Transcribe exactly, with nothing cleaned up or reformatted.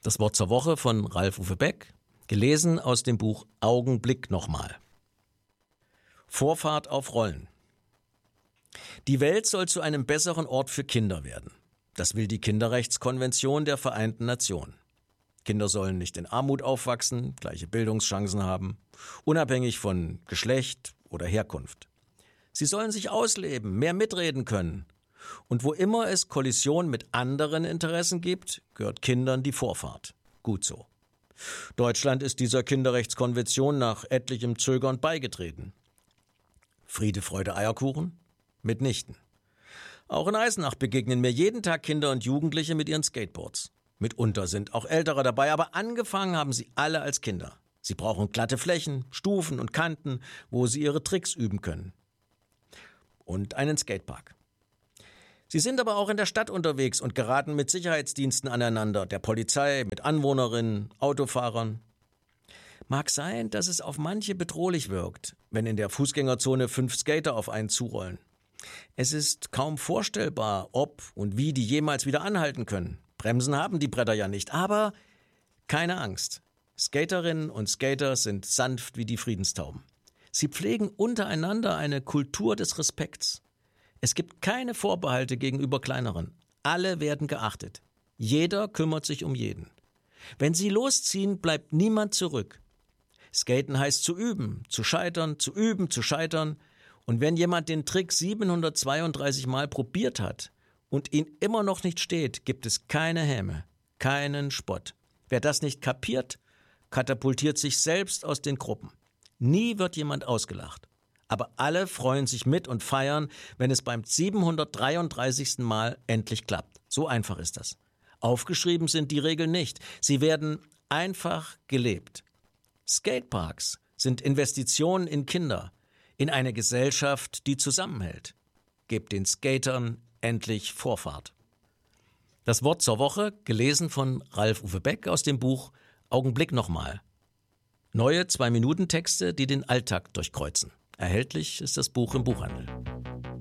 Das Wort zur Woche von Ralf-Uwe Beck, gelesen aus dem Buch Augenblick nochmal. Vorfahrt auf Rollen. Die Welt soll zu einem besseren Ort für Kinder werden. Das will die Kinderrechtskonvention der Vereinten Nationen. Kinder sollen nicht in Armut aufwachsen, gleiche Bildungschancen haben, unabhängig von Geschlecht oder Herkunft. Sie sollen sich ausleben, mehr mitreden können. Und wo immer es Kollision mit anderen Interessen gibt, gehört Kindern die Vorfahrt. Gut so. Deutschland ist dieser Kinderrechtskonvention nach etlichem Zögern beigetreten. Friede, Freude, Eierkuchen? Mitnichten. Auch in Eisenach begegnen mir jeden Tag Kinder und Jugendliche mit ihren Skateboards. Mitunter sind auch Ältere dabei, aber angefangen haben sie alle als Kinder. Sie brauchen glatte Flächen, Stufen und Kanten, wo sie ihre Tricks üben können. Und einen Skatepark. Sie sind aber auch in der Stadt unterwegs und geraten mit Sicherheitsdiensten aneinander, der Polizei, mit Anwohnerinnen, Autofahrern. Mag sein, dass es auf manche bedrohlich wirkt, wenn in der Fußgängerzone fünf Skater auf einen zurollen. Es ist kaum vorstellbar, ob und wie die jemals wieder anhalten können. Bremsen haben die Bretter ja nicht, aber keine Angst. Skaterinnen und Skater sind sanft wie die Friedenstauben. Sie pflegen untereinander eine Kultur des Respekts. Es gibt keine Vorbehalte gegenüber Kleineren. Alle werden geachtet. Jeder kümmert sich um jeden. Wenn sie losziehen, bleibt niemand zurück. Skaten heißt zu üben, zu scheitern, zu üben, zu scheitern. Und wenn jemand den Trick siebenhundertzweiunddreißig Mal probiert hat und ihn immer noch nicht steht, gibt es keine Häme, keinen Spott. Wer das nicht kapiert, katapultiert sich selbst aus den Gruppen. Nie wird jemand ausgelacht. Aber alle freuen sich mit und feiern, wenn es beim siebenhundertdreiunddreißigsten Mal endlich klappt. So einfach ist das. Aufgeschrieben sind die Regeln nicht. Sie werden einfach gelebt. Skateparks sind Investitionen in Kinder, in eine Gesellschaft, die zusammenhält. Gebt den Skatern endlich Vorfahrt. Das Wort zur Woche, gelesen von Ralf-Uwe Beck aus dem Buch Augenblick nochmal. Neue Zwei-Minuten-Texte, die den Alltag durchkreuzen. Erhältlich ist das Buch im Buchhandel.